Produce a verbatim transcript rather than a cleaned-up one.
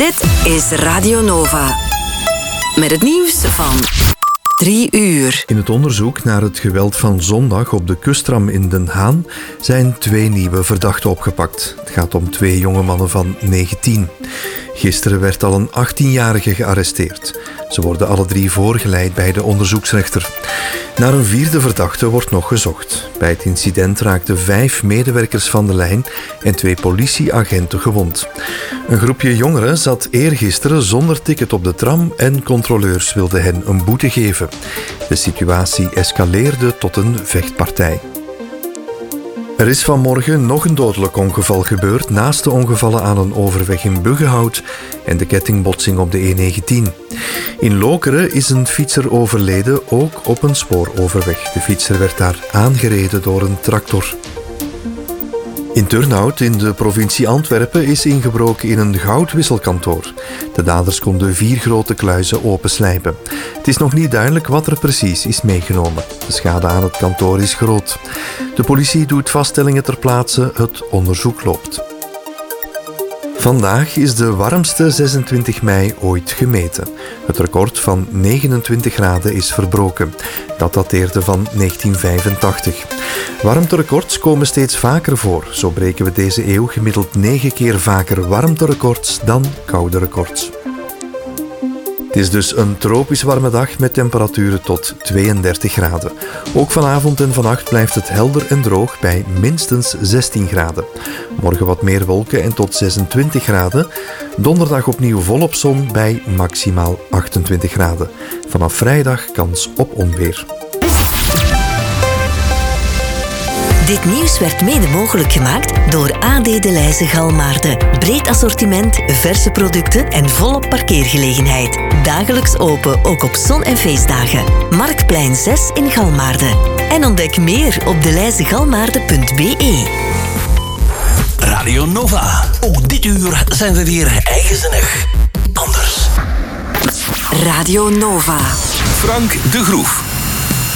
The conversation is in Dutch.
Dit is Radio Nova. Met het nieuws van drie uur. In het onderzoek naar het geweld van zondag op de kusttram in Den Haan zijn twee nieuwe verdachten opgepakt. Het gaat om twee jonge mannen van negentien. Gisteren werd al een achttienjarige gearresteerd. Ze worden alle drie voorgeleid bij de onderzoeksrechter. Naar een vierde verdachte wordt nog gezocht. Bij het incident raakten vijf medewerkers van de lijn en twee politieagenten gewond. Een groepje jongeren zat eergisteren zonder ticket op de tram en controleurs wilden hen een boete geven. De situatie escaleerde tot een vechtpartij. Er is vanmorgen nog een dodelijk ongeval gebeurd naast de ongevallen aan een overweg in Buggenhout en de kettingbotsing op de E negentien. In Lokeren is een fietser overleden, ook op een spooroverweg. De fietser werd daar aangereden door een tractor. In Turnhout in de provincie Antwerpen is ingebroken in een goudwisselkantoor. De daders konden vier grote kluizen openslijpen. Het is nog niet duidelijk wat er precies is meegenomen. De schade aan het kantoor is groot. De politie doet vaststellingen ter plaatse, het onderzoek loopt. Vandaag is de warmste zesentwintig mei ooit gemeten. Het record van negenentwintig graden is verbroken. Dat dateerde van negentien vijfentachtig. Warmterecords komen steeds vaker voor. Zo breken we deze eeuw gemiddeld negen keer vaker warmterecords dan koude records. Het is dus een tropisch warme dag met temperaturen tot tweeëndertig graden. Ook vanavond en vannacht blijft het helder en droog bij minstens zestien graden. Morgen wat meer wolken en tot zesentwintig graden. Donderdag opnieuw volop zon bij maximaal achtentwintig graden. Vanaf vrijdag kans op onweer. Dit nieuws werd mede mogelijk gemaakt door A D De Leyse Galmaarden. Breed assortiment, verse producten en volop parkeergelegenheid. Dagelijks open, ook op zon- en feestdagen. Marktplein zes in Galmaarden. En ontdek meer op de leyse galmaarden punt b e. Radio Nova. Ook dit uur zijn we weer eigenzinnig. Anders. Radio Nova. Frank de Groef.